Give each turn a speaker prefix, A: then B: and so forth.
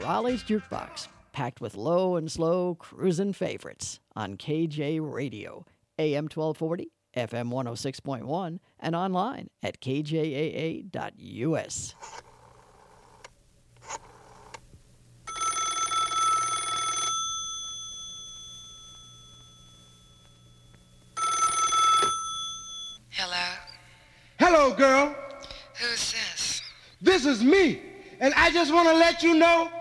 A: Raleigh's Jukebox, packed with low and slow cruising favorites on KJ Radio, AM 1240, FM 106.1, and online at kjaa.us.
B: Hello?
C: Hello, girl.
B: Who's this?
C: This is me. And I just want to let you know